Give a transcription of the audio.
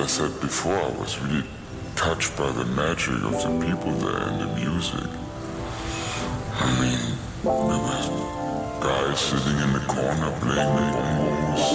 I said before, I was really touched by the magic of the people there and the music. I mean, there were guys sitting in the corner playing the bongos,